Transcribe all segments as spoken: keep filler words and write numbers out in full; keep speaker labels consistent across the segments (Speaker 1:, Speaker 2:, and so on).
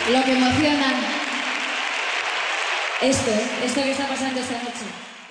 Speaker 1: lo que emociona. Esto, esto que está pasando esta noche.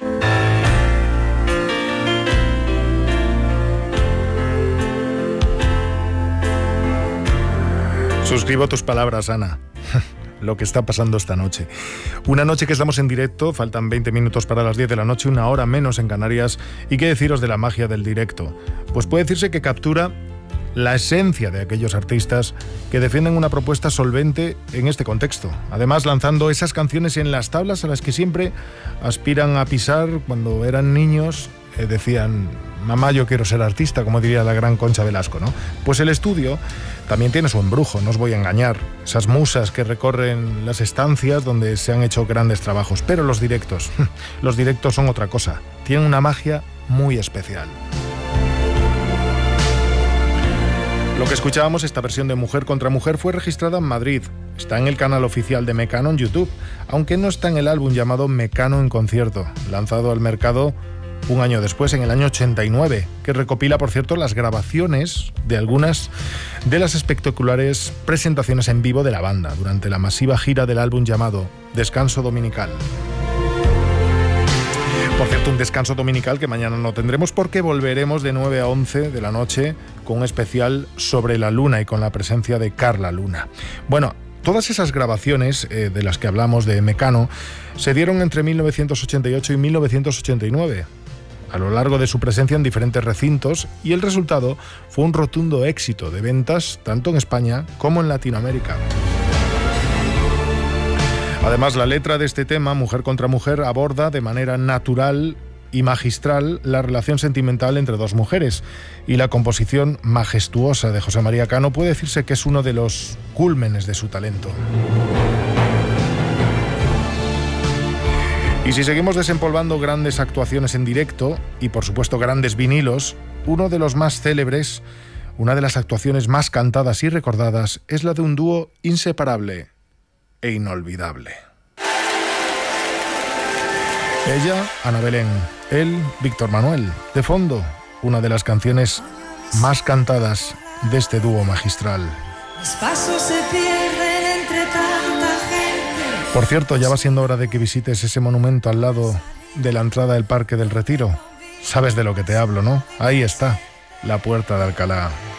Speaker 2: Suscribo tus palabras, Ana. Lo que está pasando esta noche. Una noche que estamos en directo, faltan veinte minutos para las diez de la noche, una hora menos en Canarias. ¿Y qué deciros de la magia del directo? Pues puede decirse que captura la esencia de aquellos artistas que defienden una propuesta solvente en este contexto. Además, lanzando esas canciones en las tablas a las que siempre aspiran a pisar cuando eran niños. Eh, decían, mamá, yo quiero ser artista, como diría la gran Concha Velasco, ¿no? Pues el estudio también tiene su embrujo, no os voy a engañar. Esas musas que recorren las estancias donde se han hecho grandes trabajos. Pero los directos, los directos son otra cosa. Tienen una magia muy especial. Lo que escuchábamos, esta versión de Mujer contra Mujer, fue registrada en Madrid. Está en el canal oficial de Mecano en YouTube, aunque no está en el álbum llamado Mecano en concierto, lanzado al mercado un año después, en el año ochenta y nueve, que recopila, por cierto, las grabaciones de algunas de las espectaculares presentaciones en vivo de la banda durante la masiva gira del álbum llamado Descanso Dominical. Por cierto, un descanso dominical que mañana no tendremos porque volveremos de nueve a once de la noche con un especial sobre la luna y con la presencia de Carla Luna. Bueno, todas esas grabaciones eh, de las que hablamos de Mecano se dieron entre mil novecientos ochenta y ocho y mil novecientos ochenta y nueve. A lo largo de su presencia en diferentes recintos, y el resultado fue un rotundo éxito de ventas tanto en España como en Latinoamérica. Además, la letra de este tema, Mujer contra Mujer, aborda de manera natural y magistral la relación sentimental entre dos mujeres, y la composición majestuosa de José María Cano puede decirse que es uno de los cúlmenes de su talento. Y si seguimos desempolvando grandes actuaciones en directo y, por supuesto, grandes vinilos, uno de los más célebres, una de las actuaciones más cantadas y recordadas, es la de un dúo inseparable e inolvidable. Ella, Ana Belén; él, Víctor Manuel. De fondo, una de las canciones más cantadas de este dúo magistral.
Speaker 3: Mis pasos se pierden entre tanta gente.
Speaker 2: Por cierto, ya va siendo hora de que visites ese monumento al lado de la entrada del Parque del Retiro. Sabes de lo que te hablo, ¿no? Ahí está, la Puerta de Alcalá.